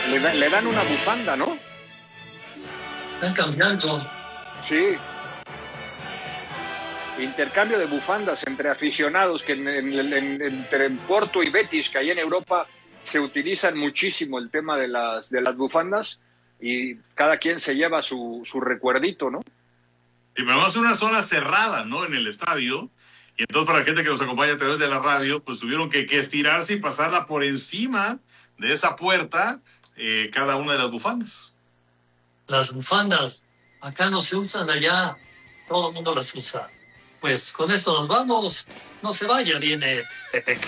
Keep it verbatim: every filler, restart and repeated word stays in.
Le, da, le dan una bufanda, ¿no? Están cambiando. Sí. Intercambio de bufandas entre aficionados, que en, en, en, entre Porto y Betis, que ahí en Europa se utilizan muchísimo el tema de las, de las bufandas, y cada quien se lleva su, su recuerdito, ¿no? Y me vamos a una zona cerrada, ¿no? En el estadio. Y entonces para la gente que nos acompaña a través de la radio, pues tuvieron que, que estirarse y pasarla por encima de esa puerta, eh, cada una de las bufandas. Las bufandas acá no se usan, allá todo el mundo las usa. Pues con esto nos vamos. No se vaya, viene Pepe K.